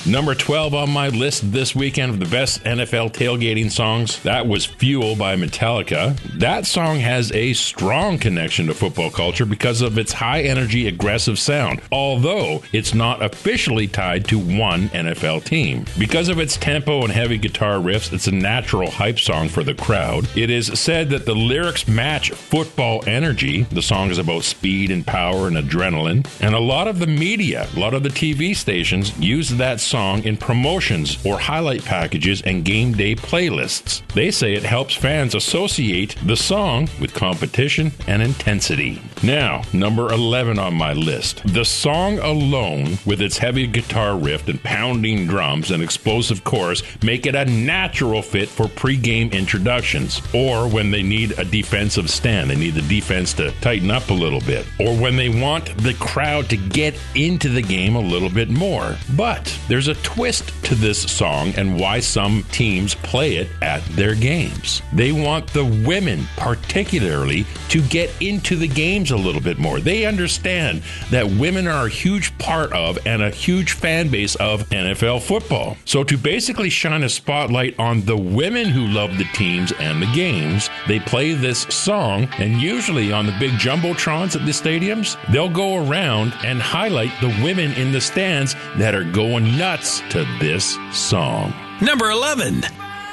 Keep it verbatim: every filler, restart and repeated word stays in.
Number twelve on my list this weekend of the best N F L tailgating songs, that was Fuel by Metallica. That song has a strong connection to football culture because of its high-energy, aggressive sound, although it's not officially tied to one N F L team. Because of its tempo and heavy guitar riffs, it's a natural hype song for the crowd. It is said that the lyrics match football energy. The song is about speed and power and adrenaline, and a lot of the media, a lot of the T V stations use that song in promotions or highlight packages and game day playlists. They say it helps fans associate the song with competition and intensity. Now, number eleven on my list. The song alone, with its heavy guitar riff and pounding drums and explosive chorus, make it a natural fit for pre-game introductions, or when they need a defensive stand, they need the defense to tighten up a little bit, or when they want the crowd to get into the game a little bit more. But there's a twist to this song and why some teams play it at their games. They want the women, particularly, to get into the games a little bit more. They understand that women are a huge part of and a huge fan base of N F L football. So to basically shine a spotlight on the women who love the teams and the games, they play this song, and usually on the big jumbotrons at the stadiums, they'll go around and highlight the women in the stands that are going nuts to this song. Number eleven.